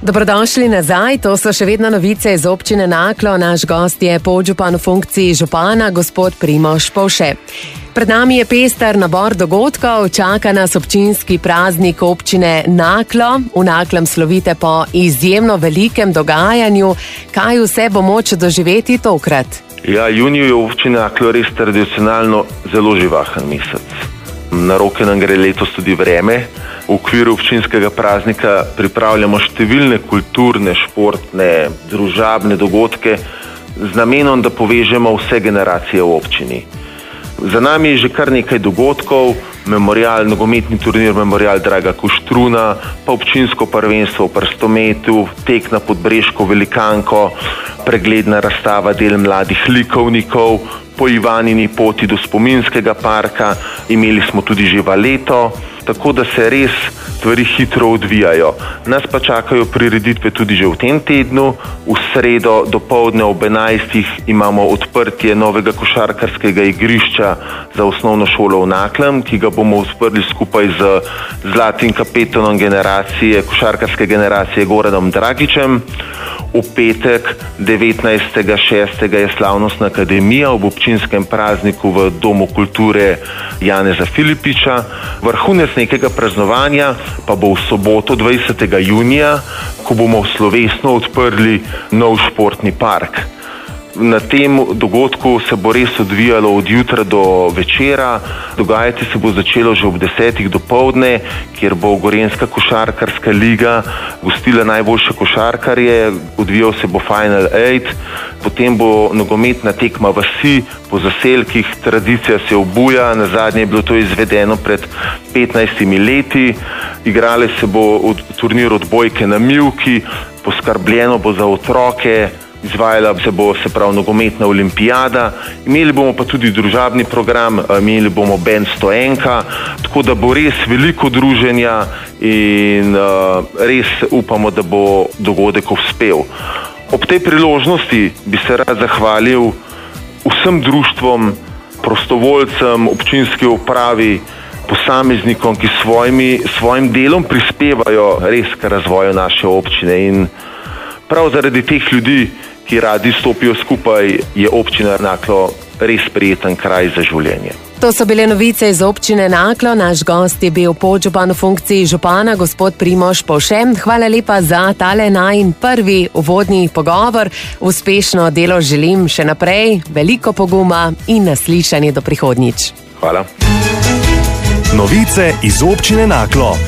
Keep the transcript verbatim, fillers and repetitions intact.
Dobrodošli nazaj, to so še vedno novice iz občine Naklo. Naš gost je podžupan v funkciji župana, gospod Primož Povše. Pred nami je pester nabor dogodkov, čaka nas občinski praznik občine Naklo. V Naklem slovite po izjemno velikem dogajanju. Kaj vse bo moč doživeti tokrat? Ja, junij je v občini Naklo res tradicionalno zelo živahen mesec. Na roke nam gre letos tudi vreme. V okviru občinskega praznika pripravljamo številne kulturne, športne, družabne dogodke z namenom, da povežemo vse generacije v občini. Za nami je že kar nekaj dogodkov, memorial, nogometni turnir Memorial Draga Kuštruna, pa občinsko prvenstvo v prstometu, tek na Podbreško velikanko, pregledna razstava del mladih likovnikov, po Ivanini poti do spominskega parka, imeli smo tudi že valeto, tako da se res stvari hitro odvijajo. Nas pa čakajo prireditve tudi že v tem tednu. V sredo dopoldne ob enajstih imamo odprtje novega košarkarskega igrišča za osnovno šolo v Naklem, ki ga bomo odprli skupaj z zlatim kapetanom generacije, košarkarske generacije Goranom Dragićem. V petek devetnajstega šestega je slavnostna akademija ob občinskem prazniku v Domu kulture Janeza Filipiča. Vrhunec nekega praznovanja pa bo v soboto dvajsetega junija, ko bomo slovesno odprli nov športni park. Na tem dogodku se bo res odvijalo od jutra do večera. Dogajati se bo začelo že ob desetih dopoldne, kjer bo Gorenjska košarkarska liga gostila najboljše košarkarje, odvijal se bo Final Eight, potem bo nogometna tekma vasi po zaselkih, tradicija se obuja, nazadnje je bilo to izvedeno pred petnajstimi leti, igrale se bo od, turnir odbojke na mivki, poskrbljeno bo za otroke, izvajala se bo se prav nogometna olimpijada, imeli bomo pa tudi družabni program, imeli bomo band Stoenka, tako da bo res veliko druženja in uh, res upamo, da bo dogodek uspel. Ob tej priložnosti bi se rad zahvalil vsem društvom, prostovoljcem, občinski upravi, posameznikom, ki svojimi, svojim delom prispevajo res k razvoju naše občine, in prav zaradi teh ljudi, ki radi stopijo skupaj, je občina Naklo res prijeten kraj za življenje. To so bile novice iz občine Naklo. Naš gost je bil podžupan v funkciji župana, gospod Primož Povše. Hvala lepa za tale najin prvi uvodni pogovor. Uspešno delo želim še naprej, veliko poguma in naslišanje do prihodnjič. Hvala. Novice iz občine Naklo.